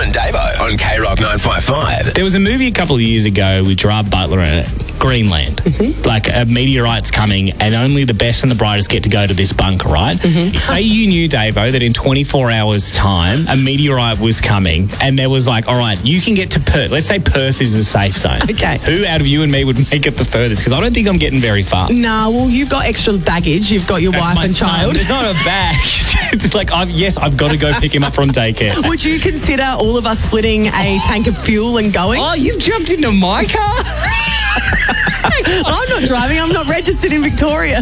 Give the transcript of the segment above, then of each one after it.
and Davo on K-Rock 955. There was a movie a couple of years ago with Gerard Butler in it, Greenland. Like a meteorite's coming and only the best and the brightest get to go to this bunker, right? Say you knew, Davo, that in 24 hours' time a meteorite was coming and there was like, all right, you can get to Perth. Let's say Perth is the safe zone. Okay. Who out of you and me would make it the furthest? Because I don't think I'm getting very far. Nah, well, you've got extra baggage. You've got your That's wife my and son. child. It's not a bag. It's like, I've got to go pick him up from daycare. Would you consider all of us splitting a tank of fuel and going? Oh, you've jumped into my car? I'm not driving. I'm not registered in Victoria.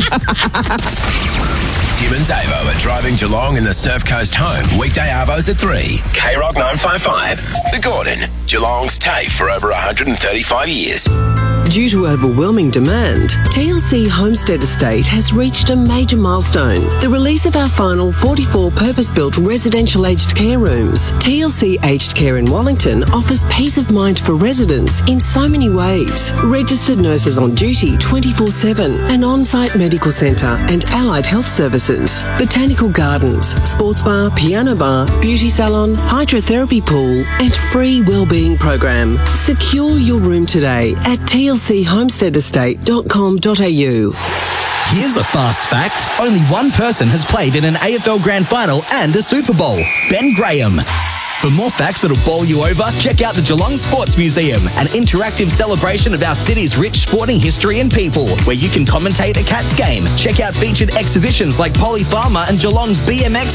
Tim and Davo are driving Geelong in the Surf Coast home. Weekday arvos at 3. K-Rock 955. The Gordon, Geelong's TAFE for over 135 years. Due to overwhelming demand, TLC Homestead Estate has reached a major milestone. The release of our final 44 purpose-built residential aged care rooms. TLC Aged Care in Wellington offers peace of mind for residents in so many ways. Registered nurses on duty 24/7, an on-site medical centre and allied health services, botanical gardens, sports bar, piano bar, beauty salon, hydrotherapy pool and free wellbeing program. Secure your room today at tlchomesteadestate.com.au. Here's a fast fact. Only one person has played in an AFL Grand Final and a Super Bowl. Ben Graham. For more facts that'll bowl you over, check out the Geelong Sports Museum, an interactive celebration of our city's rich sporting history and people, where you can commentate a Cats game. Check out featured exhibitions like Polly Farmer and Geelong's BMX